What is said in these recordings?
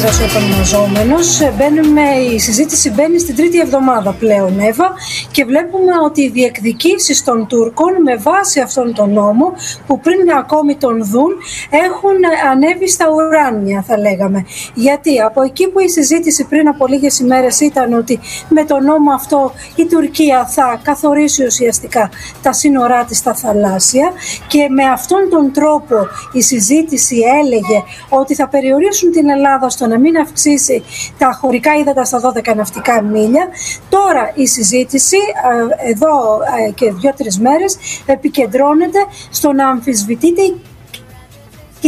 αυτός ο επωνυμαζόμενος. Η συζήτηση μπαίνει στην τρίτη εβδομάδα πλέον, Εύα, και βλέπουμε ότι οι διεκδικήσεις των Τούρκων με βάση αυτόν τον νόμο που πριν ακόμη τον δουν έχουν ανέβει στα ουράνια, θα λέγαμε. Γιατί από εκεί που η συζήτηση πριν από λίγες ημέρες ήταν ότι με τον νόμο αυτό η Τουρκία θα καθορίσει ουσιαστικά τα σύνορά της στα θαλάσσια, και με αυτόν τον τρόπο η συζήτηση έλεγε ότι θα περιορίσουν την Ελλάδα στο να μην αυξήσει τα χωρικά ύδατα στα 12 ναυτικά μίλια. Τώρα η συζήτηση εδώ και 2-3 μέρες επικεντρώνεται στο να αμφισβητείται 152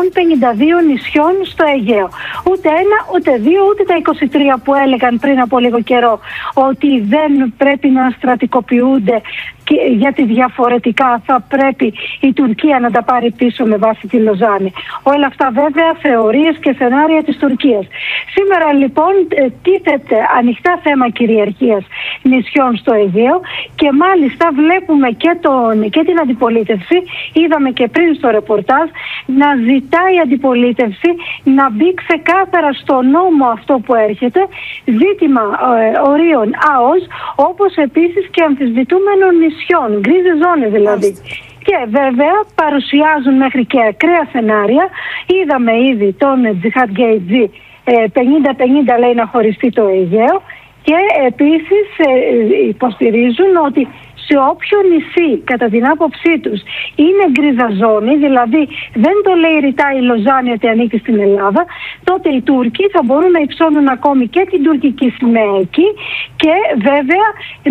νησιών στο Αιγαίο. Ούτε ένα, ούτε δύο, ούτε τα 23 που έλεγαν πριν από λίγο καιρό ότι δεν πρέπει να στρατικοποιούνται, γιατί διαφορετικά θα πρέπει η Τουρκία να τα πάρει πίσω με βάση τη Λοζάνη. Όλα αυτά βέβαια θεωρίες και σενάρια της Τουρκίας. Σήμερα λοιπόν τίθεται ανοιχτά θέμα κυριαρχίας νησιών στο Αιγαίο, και μάλιστα βλέπουμε και την αντιπολίτευση, είδαμε και πριν στο ρεπορτάζ, να ζητάει η αντιπολίτευση να μπει ξεκάθαρα στο νόμο αυτό που έρχεται, ζήτημα ορίων ΑΟΣ, όπως επίσης και αμφισβητούμενων νησιών, γκρίζες ζώνες δηλαδή. Και βέβαια παρουσιάζουν μέχρι και ακραία σενάρια. Είδαμε ήδη τον Τζιχάντ Γκέιτζι 50-50 λέει να χωριστεί το Αιγαίο, και επίσης υποστηρίζουν ότι σε όποιο νησί κατά την άποψή τους είναι γκρίζα ζώνη, δηλαδή δεν το λέει ρητά η Λοζάνη ότι ανήκει στην Ελλάδα, τότε οι Τούρκοι θα μπορούν να υψώνουν ακόμη και την τουρκική σημαία εκεί, και βέβαια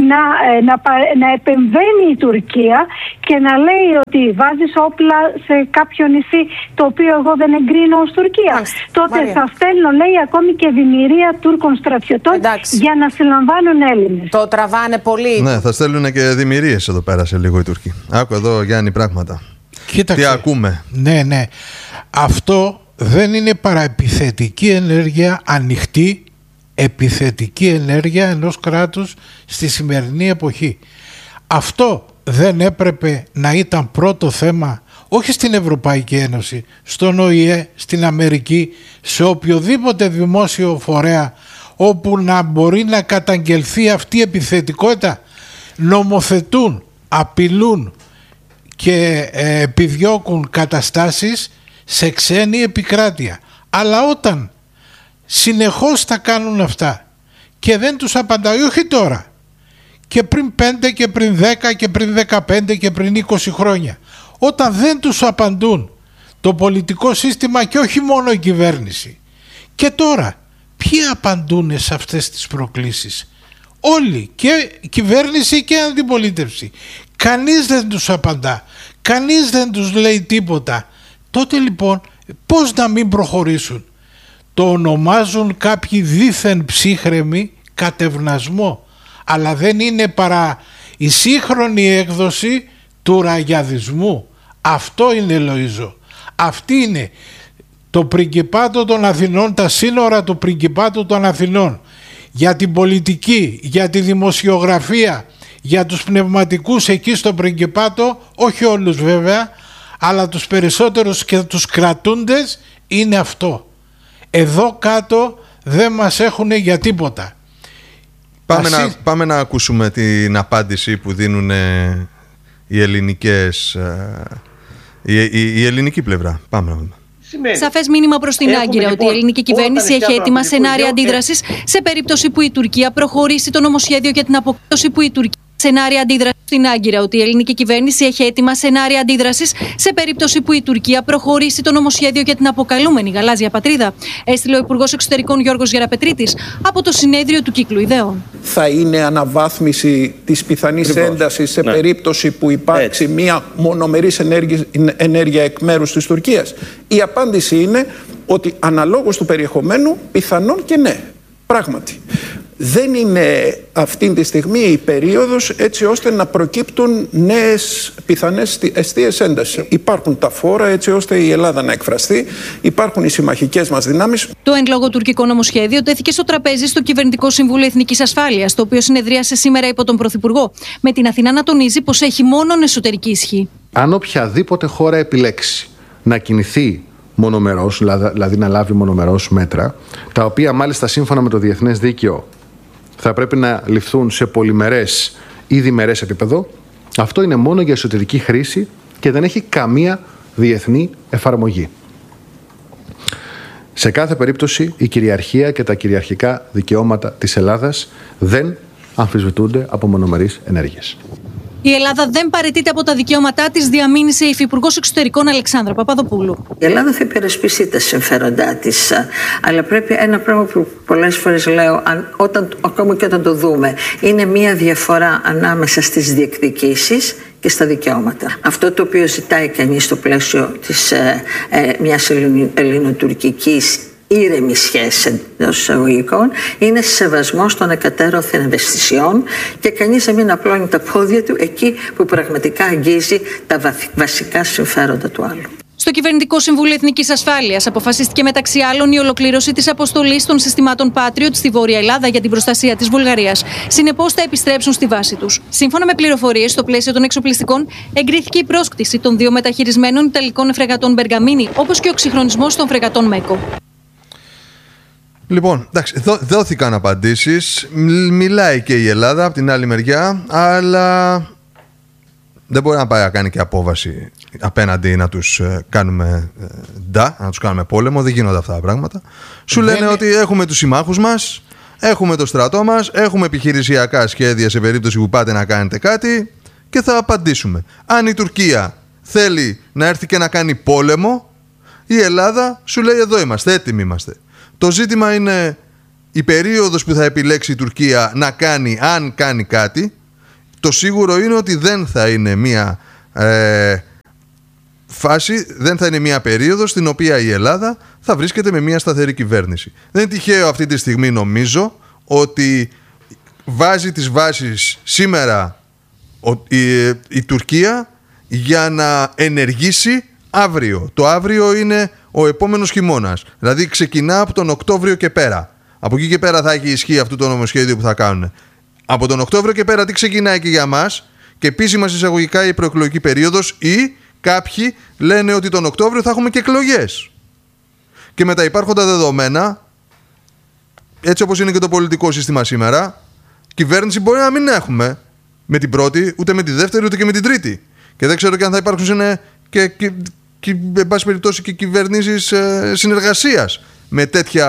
να επεμβαίνει η Τουρκία και να λέει ότι βάζεις όπλα σε κάποιο νησί το οποίο εγώ δεν εγκρίνω ως Τουρκία. Τότε Μαρία, θα στέλνω, λέει, ακόμη και δημιουργία Τούρκων στρατιωτών για να συλλαμβάνουν Έλληνες. Το τραβάνε πολύ. Ναι, θα στέλνουν και δημιουργίες εδώ πέρα σε λίγο οι Τούρκοι. Άκου εδώ, Γιάννη, πράγματα. Κοίταξε, τι ακούμε. Ναι. Αυτό δεν είναι παρά επιθετική ενέργεια, ανοιχτή επιθετική ενέργεια ενός κράτους στη σημερινή εποχή. Αυτό δεν έπρεπε να ήταν πρώτο θέμα, όχι στην Ευρωπαϊκή Ένωση, στον ΟΗΕ, στην Αμερική, σε οποιοδήποτε δημόσιο φορέα όπου να μπορεί να καταγγελθεί αυτή η επιθετικότητα? Νομοθετούν, απειλούν και επιδιώκουν καταστάσεις σε ξένη επικράτεια. Αλλά όταν συνεχώς τα κάνουν αυτά και δεν τους απαντάει, όχι τώρα, και πριν 5 και πριν 10 και πριν 15 και πριν 20 χρόνια, όταν δεν τους απαντούν το πολιτικό σύστημα και όχι μόνο η κυβέρνηση, και τώρα ποιοι απαντούν σε αυτές τις προκλήσεις? Όλοι, και κυβέρνηση και αντιπολίτευση. Κανείς δεν τους απαντά, κανείς δεν τους λέει τίποτα. Τότε λοιπόν πώς να μην προχωρήσουν? Το ονομάζουν κάποιοι δήθεν ψύχρεμοι κατευνασμό, αλλά δεν είναι παρά η σύγχρονη έκδοση του ραγιαδισμού. Αυτό είναι, Λοΐζο. Αυτή είναι το Πριγκιπάτο των Αθηνών, τα σύνορα του Πριγκιπάτου των Αθηνών. Για την πολιτική, για τη δημοσιογραφία, για τους πνευματικούς εκεί στο Πριγκιπάτο, όχι όλους βέβαια, αλλά τους περισσότερους και τους κρατούντες, είναι αυτό. Εδώ κάτω δεν μας έχουν για τίποτα. Πάμε να ακούσουμε την απάντηση που δίνουν οι ελληνικές, η ελληνική πλευρά. Πάμε να δούμε. Σαφές μήνυμα προς την Άγκυρα ότι η ελληνική κυβέρνηση έχει έτοιμα σενάρια αντίδρασης σε περίπτωση που η Τουρκία προχωρήσει το νομοσχέδιο για την αποκτώση που η Τουρκία. Σενάρια αντίδρασης στην Άγκυρα ότι η ελληνική κυβέρνηση έχει έτοιμα σενάρια αντίδρασης σε περίπτωση που η Τουρκία προχωρήσει το νομοσχέδιο για την αποκαλούμενη γαλάζια πατρίδα. Έστειλε ο Υπουργός Εξωτερικών Γιώργος Γεραπετρίτης από το συνέδριο του Κύκλου Ιδεών. Θα είναι αναβάθμιση της πιθανής έντασης σε περίπτωση που υπάρξει μία μονομερής ενέργεια εκ μέρους της Τουρκίας? Η απάντηση είναι ότι αναλόγως του περιεχομένου πιθανόν και ναι, πράγματι. Δεν είναι αυτή τη στιγμή η περίοδος έτσι ώστε να προκύπτουν νέες πιθανές αιστείες έντασης. Υπάρχουν τα φόρα έτσι ώστε η Ελλάδα να εκφραστεί, υπάρχουν οι συμμαχικές μας δυνάμεις. Το εν λόγω τουρκικό νομοσχέδιο τέθηκε στο τραπέζι στο Κυβερνητικό Συμβούλιο Εθνικής Ασφάλειας, το οποίο συνεδρίασε σήμερα υπό τον Πρωθυπουργό, με την Αθηνά να τονίζει πως έχει μόνον εσωτερική ισχύ. Αν οποιαδήποτε χώρα επιλέξει να κινηθεί μονομερώς, δηλαδή να λάβει μονομερώς μέτρα, τα οποία μάλιστα σύμφωνα με το διεθνές δίκαιο θα πρέπει να ληφθούν σε πολυμερές ή διμερές επίπεδο, αυτό είναι μόνο για εσωτερική χρήση και δεν έχει καμία διεθνή εφαρμογή. Σε κάθε περίπτωση η κυριαρχία και τα κυριαρχικά δικαιώματα της Ελλάδας δεν αμφισβητούνται από μονομερείς ενέργειες. Η Ελλάδα δεν παραιτείται από τα δικαιώματά της, διαμήνυσε η Υφυπουργός Εξωτερικών Αλεξάνδρα Παπαδοπούλου. Η Ελλάδα θα υπερασπιστεί τα συμφέροντά της, αλλά πρέπει ένα πράγμα που πολλές φορές λέω, ακόμα και όταν το δούμε, είναι μια διαφορά ανάμεσα στις διεκδικήσεις και στα δικαιώματα. Αυτό το οποίο ζητάει κανείς στο πλαίσιο της μιας ελληνοτουρκικής ήρεμη σχέση εντός εισαγωγικών είναι σεβασμός των εκατέρωθεν ευαισθησιών και κανείς να μην απλώνει τα πόδια του εκεί που πραγματικά αγγίζει τα βασικά συμφέροντα του άλλου. Στο Κυβερνητικό Συμβούλιο Εθνικής Ασφάλειας αποφασίστηκε μεταξύ άλλων η ολοκλήρωση της αποστολής των συστημάτων Patriot στη Βόρεια Ελλάδα για την προστασία της Βουλγαρίας. Συνεπώς θα επιστρέψουν στη βάση τους. Σύμφωνα με πληροφορίες, στο πλαίσιο των εξοπλιστικών εγκρίθηκε η πρόσκτηση των 2 μεταχειρισμένων Ιταλικών φρεγατών Μπεργαμίνη, όπως και ο εξυγχρονισμός των φρεγατών Μέκο. Λοιπόν, εντάξει, δόθηκαν απαντήσεις. Μιλάει και η Ελλάδα από την άλλη μεριά, αλλά δεν μπορεί να πάει να κάνει και απόβαση απέναντι να τους κάνουμε να τους κάνουμε πόλεμο. Δεν γίνονται αυτά τα πράγματα. Σου λένε ότι έχουμε τους συμμάχους μας, έχουμε το στρατό μας, έχουμε επιχειρησιακά σχέδια σε περίπτωση που πάτε να κάνετε κάτι και θα απαντήσουμε. Αν η Τουρκία θέλει να έρθει και να κάνει πόλεμο, η Ελλάδα σου λέει εδώ είμαστε, έτοιμοι είμαστε. Το ζήτημα είναι η περίοδος που θα επιλέξει η Τουρκία να κάνει, αν κάνει κάτι. Το σίγουρο είναι ότι δεν θα είναι μια φάση, δεν θα είναι μια περίοδος στην οποία η Ελλάδα θα βρίσκεται με μια σταθερή κυβέρνηση. Δεν είναι τυχαίο αυτή τη στιγμή, νομίζω, ότι βάζει τις βάσεις σήμερα η Τουρκία για να ενεργήσει αύριο. Το αύριο είναι ο επόμενος χειμώνας. Δηλαδή ξεκινά από τον Οκτώβριο και πέρα. Από εκεί και πέρα θα έχει ισχύ αυτό το νομοσχέδιο που θα κάνουν. Από τον Οκτώβριο και πέρα τι ξεκινάει και για μας, και επίσημα εισαγωγικά η προεκλογική περίοδος, ή κάποιοι λένε ότι τον Οκτώβριο θα έχουμε και εκλογές. Και με τα υπάρχοντα δεδομένα, έτσι όπως είναι και το πολιτικό σύστημα σήμερα, κυβέρνηση μπορεί να μην έχουμε με την πρώτη, ούτε με τη δεύτερη, ούτε και με την τρίτη. Και δεν ξέρω και αν θα υπάρξουν και εν πάση περιπτώσει και κυβερνήσεις συνεργασίας με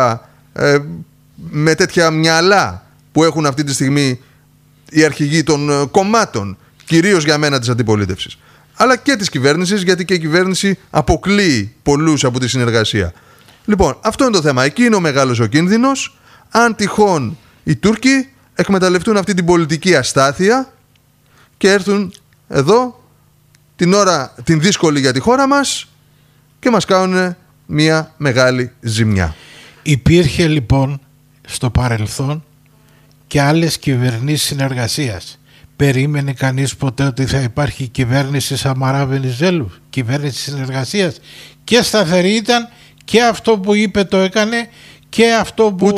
τέτοια μυαλά που έχουν αυτή τη στιγμή οι αρχηγοί των κομμάτων, κυρίως για μένα της αντιπολίτευσης, αλλά και της κυβέρνησης, γιατί και η κυβέρνηση αποκλείει πολλούς από τη συνεργασία. Λοιπόν, αυτό είναι το θέμα. Εκεί είναι ο μεγάλος ο κίνδυνος. Αν τυχόν οι Τούρκοι εκμεταλλευτούν αυτή την πολιτική αστάθεια και έρθουν εδώ την ώρα την δύσκολη για τη χώρα μας και μας κάνουν μια μεγάλη ζημιά. Υπήρχε λοιπόν στο παρελθόν και άλλες κυβερνήσεις συνεργασίας. Περίμενε κανείς ποτέ ότι θα υπάρχει κυβέρνηση Σαμαρά Βενιζέλου, κυβέρνηση συνεργασίας? Και σταθερή ήταν, και αυτό που είπε το έκανε, και αυτό που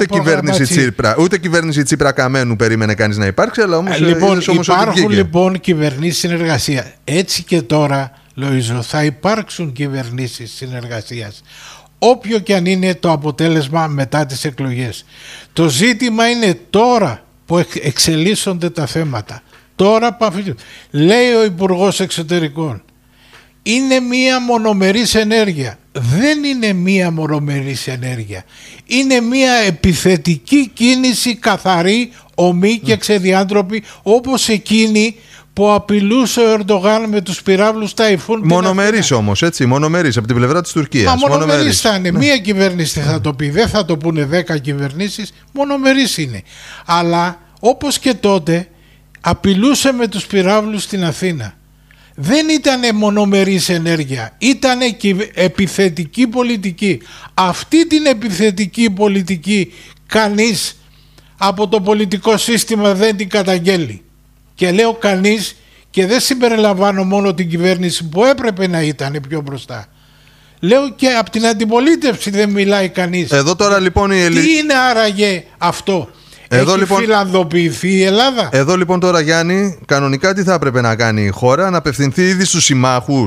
ούτε κυβέρνηση Τσίπρα Καμένου περίμενε κανείς να υπάρξει, αλλά όμως υπάρχουν λοιπόν κυβερνήσεις συνεργασίας. Έτσι και τώρα, Λοΐζο, θα υπάρξουν κυβερνήσεις συνεργασίας, όποιο και αν είναι το αποτέλεσμα μετά τις εκλογές. Το ζήτημα είναι τώρα που εξελίσσονται τα θέματα. Τώρα λέει ο Υπουργός Εξωτερικών, είναι μία μονομερής ενέργεια. Δεν είναι μία μονομερής ενέργεια. Είναι μία επιθετική κίνηση, καθαρή, ομή και ξεδιάντροπη, όπως εκείνη που απειλούσε ο Ερντογάν με τους πυράβλους Ταϊφούν. Μονομερής όμως, έτσι, μονομερής από την πλευρά της Τουρκίας. Μονομερής θα είναι. Μία κυβέρνηση θα το πει, δεν θα το πούνε 10 κυβερνήσεις, μονομερής είναι. Αλλά όπως και τότε απειλούσε με τους πυράβλους στην Αθήνα. Δεν ήταν μονομερής ενέργεια, ήταν επιθετική πολιτική. Αυτή την επιθετική πολιτική κανείς από το πολιτικό σύστημα δεν την καταγγέλει. Και λέω κανείς, και δεν συμπεριλαμβάνω μόνο την κυβέρνηση που έπρεπε να ήταν πιο μπροστά. Λέω και από την αντιπολίτευση δεν μιλάει κανείς. Εδώ τώρα λοιπόν τι είναι άραγε αυτό? Έχει φιλανδοποιηθεί η Ελλάδα? Εδώ λοιπόν τώρα, Γιάννη, κανονικά τι θα έπρεπε να κάνει η χώρα? Να απευθυνθεί ήδη στους συμμάχους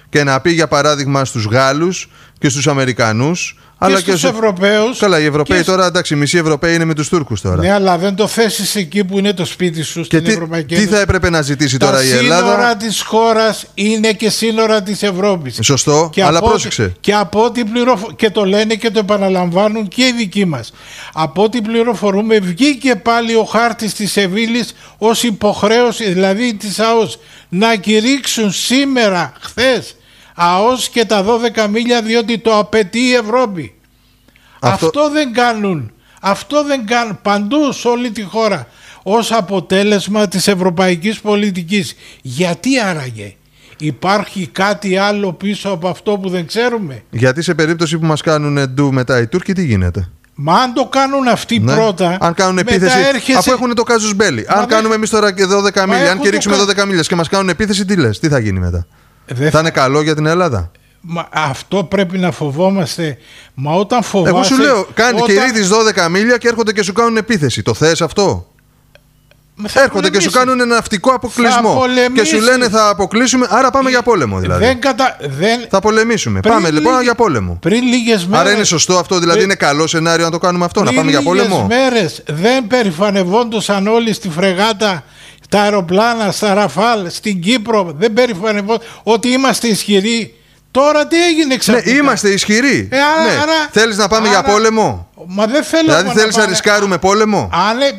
και να πει για παράδειγμα στους Γάλλους και στους Αμερικανούς αλλά και στους Ευρωπαίους. Καλά, οι Ευρωπαίοι τώρα, εντάξει, μισοί Ευρωπαίοι είναι με τους Τούρκους τώρα. Ναι, αλλά δεν το θέσεις εκεί που είναι το σπίτι σου στην Ευρωπαϊκή Ένωση. Τι θα έπρεπε να ζητήσει τώρα η Ελλάδα? Τα σύνορα της χώρας είναι και σύνορα της Ευρώπης. Σωστό, αλλά πρόσεξε. Και από ό,τι και το λένε και το επαναλαμβάνουν και οι δικοί μας. Από ό,τι πληροφορούμε, βγήκε πάλι ο χάρτης της Σεβίλης ως υποχρέωση, δηλαδή της ΑΟΣ, να κηρύξουν σήμερα, χθες, ΑΟΣ και τα 12 μίλια, διότι το απαιτεί η Ευρώπη. Αυτό δεν κάνουν. Αυτό δεν κάνουν παντού σε όλη τη χώρα ως αποτέλεσμα της ευρωπαϊκής πολιτικής. Γιατί άραγε? Υπάρχει κάτι άλλο πίσω από αυτό που δεν ξέρουμε? Γιατί σε περίπτωση που μας κάνουν ντου μετά οι Τούρκοι, τι γίνεται? Μα αν το κάνουν αυτοί πρώτα, αν κάνουν επίθεση, αφού έχουν το κάζους μπέλι. Αν κάνουμε εμείς τώρα και 12 μίλια, αν κηρύξουμε 12 μίλια και μας κάνουν επίθεση, τι λες? Τι θα γίνει μετά? Θα είναι καλό για την Ελλάδα? Αυτό πρέπει να φοβόμαστε. Μα όταν φοβάσαι... Εγώ σου λέω, κηρύττεις 12 μίλια και έρχονται και σου κάνουν επίθεση. Το θες αυτό? Έρχονται και σου κάνουν ένα ναυτικό αποκλεισμό και σου λένε θα αποκλείσουμε, άρα πάμε για πόλεμο δηλαδή. Θα πολεμήσουμε. Πάμε λοιπόν για πόλεμο. Πριν λίγες μέρες. Άρα είναι σωστό αυτό, δηλαδή είναι καλό σενάριο να το κάνουμε αυτό, να πάμε για πόλεμο? Πριν λίγες μέρες δεν περηφανευόντουσαν όλοι στη φρεγάτα, τα αεροπλάνα, στα Ραφάλ, στην Κύπρο, δεν περηφανευόντουσαν ότι είμαστε ισχυροί. Τώρα τι έγινε ξαφνικά? Ναι, είμαστε ισχυροί. Ναι. Θέλεις να πάμε για πόλεμο? Μα δεν θέλω. Δηλαδή θέλεις να ρισκάρουμε πόλεμο?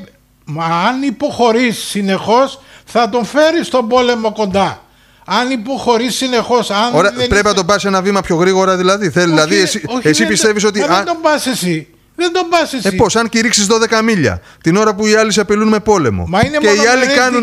Αν υποχωρείς συνεχώς, θα τον φέρεις στον πόλεμο κοντά. Αν υποχωρείς συνεχώς. Ωραία, πρέπει να τον πας ένα βήμα πιο γρήγορα δηλαδή. Εσύ πιστεύεις ότι. Δεν τον πας εσύ. Δεν τον πας εσύ. Πώς, αν κηρύξεις 12 μίλια την ώρα που οι άλλοι σε απειλούν με πόλεμο. Μα είναι και οι άλλοι κάνουν.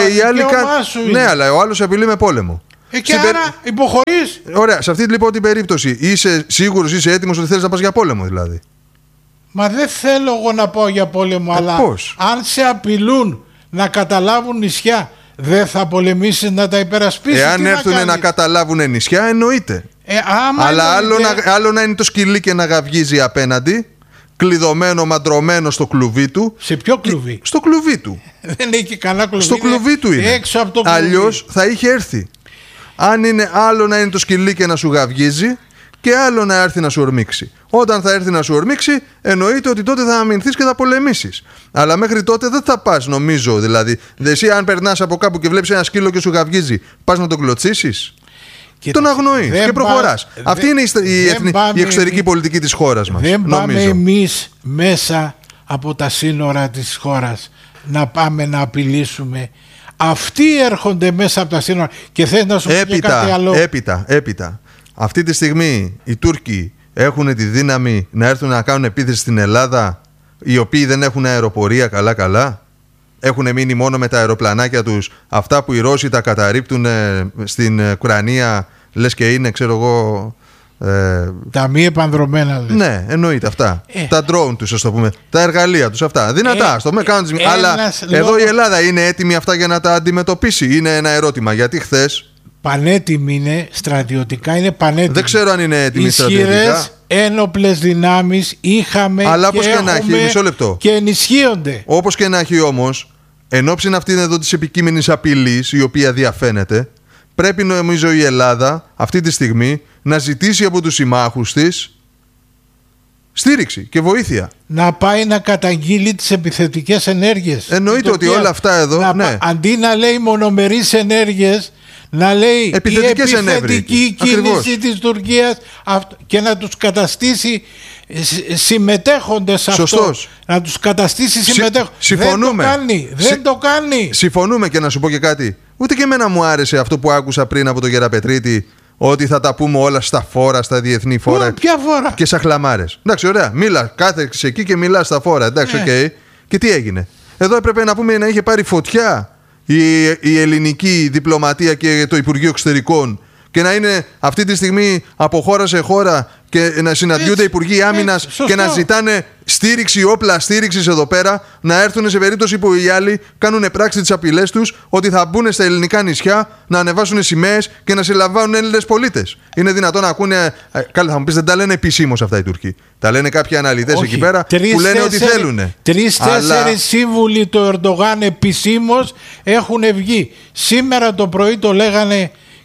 Ναι, αλλά ο άλλος απειλεί με πόλεμο. Και άρα υποχωρείς. Ωραία, σε αυτή λοιπόν την περίπτωση είσαι σίγουρος, είσαι έτοιμος ότι θέλεις να πας για πόλεμο δηλαδή? Μα δεν θέλω εγώ να πάω για πόλεμο, αλλά πώς? Αν σε απειλούν να καταλάβουν νησιά, δεν θα πολεμήσεις να τα υπερασπίσεις? Εάν έρθουν να καταλάβουν νησιά, εννοείται. Αλλά άλλο να είναι το σκυλί και να γαυγίζει απέναντι, κλειδωμένο, μαντρωμένο στο κλουβί του. Σε ποιο κλουβί? Στο κλουβί του. Δεν έχει κανένα κλουβί. Στο κλουβί του είναι. Έξω από το κλουβί. Αλλιώς θα είχε έρθει. Αν είναι άλλο να είναι το σκυλί και να σου γαυγίζει, και άλλο να έρθει να σου ορμήξει. Όταν θα έρθει να σου ορμήξει, εννοείται ότι τότε θα αμυνθείς και θα πολεμήσεις. Αλλά μέχρι τότε δεν θα πας, νομίζω. Δηλαδή, εσύ αν περνάς από κάπου και βλέπεις ένα σκύλο και σου γαυγίζει, πας να τον κλωτσίσεις? Τον αγνοείς και προχωράς. Αυτή είναι η εξωτερική πολιτική της χώρας μας. Δεν πάμε εμείς μέσα από τα σύνορα της χώρας να πάμε να απειλήσουμε. Αυτοί έρχονται μέσα από τα σύνορα. Και θες να σου πω και κάτι άλλο? Έπειτα. Αυτή τη στιγμή οι Τούρκοι έχουν τη δύναμη να έρθουν να κάνουν επίθεση στην Ελλάδα, οι οποίοι δεν έχουν αεροπορία καλά. Έχουν μείνει μόνο με τα αεροπλανάκια τους, αυτά που οι Ρώσοι τα καταρρίπτουν στην Ουκρανία, λες και είναι, ξέρω εγώ... τα μη επανδρομένα λες. Ναι, εννοείται αυτά. Τα drone τους, ας το πούμε. Τα εργαλεία τους αυτά. Δυνατά, ας το πούμε. Αλλά εδώ η Ελλάδα είναι έτοιμη αυτά για να τα αντιμετωπίσει? Είναι ένα ερώτημα. Γιατί χθες... Πανέτοιμη είναι, στρατιωτικά είναι πανέτοιμη. Δεν ξέρω αν είναι έτοιμη στρατιωτικά. Ισχυρές ένοπλες δυνάμεις είχαμε. Αλλά όπως και να έχει, μισό λεπτό. Και ενισχύονται. Όπως και να έχει όμως, εν ώψη αυτήν εδώ της επικείμενης απειλής, η οποία διαφαίνεται, πρέπει νομίζω η Ελλάδα αυτή τη στιγμή να ζητήσει από τους συμμάχους της στήριξη και βοήθεια. Να πάει να καταγγείλει τις επιθετικές ενέργειες. Εννοείται ότι όλα αυτά εδώ. Αντί να λέει μονομερείς ενέργειες, να λέει επιθετικές η επιθετική κίνηση της Τουρκίας και να τους καταστήσει συμμετέχοντες σε αυτό. Να τους καταστήσει συμμετέχοντες. Συμφωνούμε. Δεν το κάνει. Συμφωνούμε, και να σου πω και κάτι. Ούτε και εμένα μου άρεσε αυτό που άκουσα πριν από τον Γεραπετρίτη, ότι θα τα πούμε όλα στα φόρα, στα διεθνή φόρα. Ποια φόρα? Και σαν χλαμάρες. Εντάξει, ωραία. Κάθεσαι εκεί και μιλάς στα φόρα. Εντάξει, οκ. Και τι έγινε? Εδώ έπρεπε να πούμε να είχε πάρει φωτιά η ελληνική διπλωματία και το Υπουργείο Εξωτερικών και να είναι αυτή τη στιγμή από χώρα σε χώρα και να συναντιούνται Υπουργοί Άμυνας και να ζητάνε στήριξη, όπλα στήριξης εδώ πέρα, να έρθουν σε περίπτωση που οι άλλοι κάνουν πράξη τις απειλές τους ότι θα μπουν στα ελληνικά νησιά, να ανεβάσουν σημαίες και να συλλαμβάνουν Έλληνες πολίτες. Είναι δυνατόν να ακούνε? Καλά, θα μου πεις, δεν τα λένε επισήμως αυτά οι Τούρκοι. Τα λένε κάποιοι αναλυτές εκεί πέρα που λένε ότι θέλουν. 3-4 σύμβουλοι του Ερντογάν επισήμως έχουν βγει. Σήμερα το πρωί το λέγανε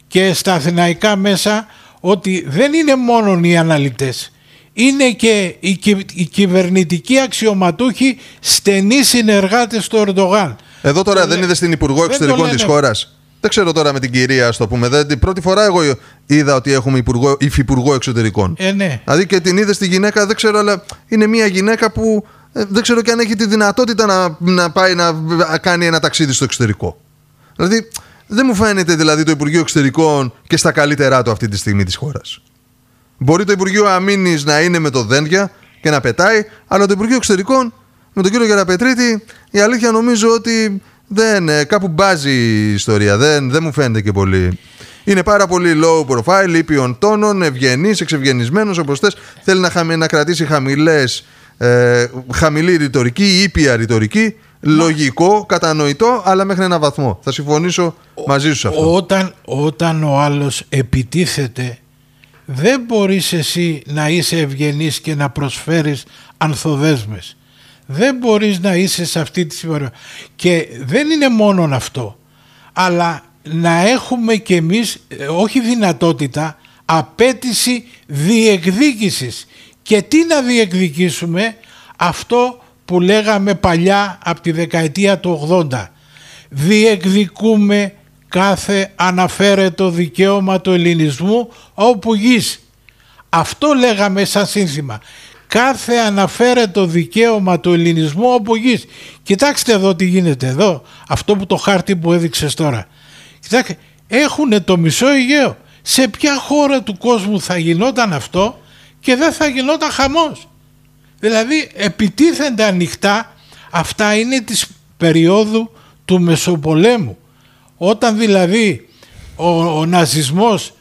και στα αθηναϊκά μέσα ότι δεν είναι μόνο οι αναλυτές, είναι και οι κυβερνητικοί αξιωματούχοι, στενοί συνεργάτες του Ερντογάν. Εδώ τώρα δεν είδες την Υπουργό Εξωτερικών της χώρας? Δεν ξέρω τώρα με την κυρία, ας το πούμε. Την πρώτη φορά εγώ είδα ότι έχουμε υφυπουργό εξωτερικών. Ναι. Δηλαδή και την είδες τη γυναίκα, δεν ξέρω, αλλά είναι μια γυναίκα που δεν ξέρω και αν έχει τη δυνατότητα να πάει να κάνει ένα ταξίδι στο εξωτερικό. Δηλαδή δεν μου φαίνεται δηλαδή το Υπουργείο Εξωτερικών και στα καλύτερά του αυτή τη στιγμή της χώρας. Μπορεί το Υπουργείο Αμήνης να είναι με το δένδια και να πετάει, αλλά το Υπουργείο Εξωτερικών με τον κύριο Γεραπετρίτη, η αλήθεια νομίζω ότι κάπου μπάζει η ιστορία. Δεν μου φαίνεται και πολύ. Είναι πάρα πολύ low profile, ήπιων τόνων, ευγενής, εξευγενισμένος, όπως θες. Θέλει να κρατήσει χαμηλή ρητορική, ήπια ρητορική. Λογικό, κατανοητό, αλλά μέχρι ένα βαθμό. Θα συμφωνήσω μαζί σου σε αυτό. Όταν ο άλλος επιτίθεται, δεν μπορείς εσύ να είσαι ευγενής και να προσφέρεις ανθοδέσμες. Δεν μπορείς να είσαι σε αυτή τη συμπεριφορά. Και δεν είναι μόνον αυτό, αλλά να έχουμε κι εμείς όχι δυνατότητα, απέτηση διεκδίκησης. Και τι να διεκδικήσουμε? Αυτό που λέγαμε παλιά από τη δεκαετία του 80. Διεκδικούμε κάθε αναφέρετο δικαίωμα του ελληνισμού όπου γης. Αυτό λέγαμε σαν σύνθημα. Κάθε αναφέρετο δικαίωμα του ελληνισμού όπου γης. Κοιτάξτε εδώ τι γίνεται εδώ. Αυτό που το χάρτη που έδειξες τώρα. Κοιτάξτε, έχουνε το μισό Αιγαίο. Σε ποια χώρα του κόσμου θα γινόταν αυτό και δεν θα γινόταν χαμός? Δηλαδή επιτίθενται ανοιχτά. Αυτά είναι της περίοδου του Μεσοπολέμου, όταν δηλαδή ο ναζισμός